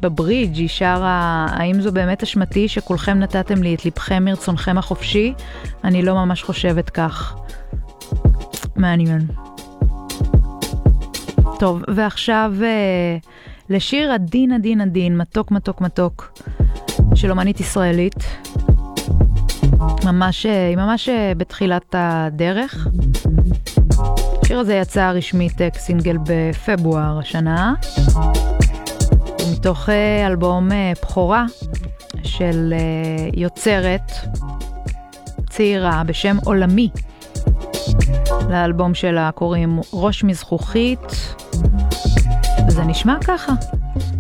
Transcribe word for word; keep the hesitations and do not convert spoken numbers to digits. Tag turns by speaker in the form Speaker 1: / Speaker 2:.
Speaker 1: בברידג' היא שרה, האם זו באמת אשמתי שכולכם נתתם לי את ליבכם מרצונכם החופשי? אני לא ממש חושבת כך. מעניין. טוב, ועכשיו לשיר עדין עדין עדין, מתוק מתוק מתוק, של אומנית ישראלית. ממש, היא ממש בתחילת הדרך. השיר הזה יצא רשמית כסינגל בפברואר השנה, מתוך אלבום בחורה של יוצרת צעירה בשם עולמי. לאלבום שלה קוראים ראש מזכוכית, וזה נשמע ככה.